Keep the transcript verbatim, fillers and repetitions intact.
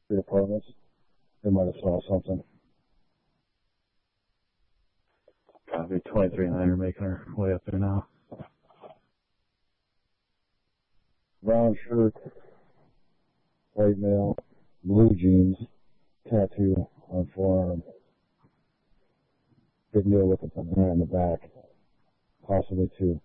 three apartments. They might have saw something. Copy twenty-three nine are making our way up there now. Brown shirt, white male, blue jeans, tattoo on forearm. Big deal with a banana in the back, possibly two.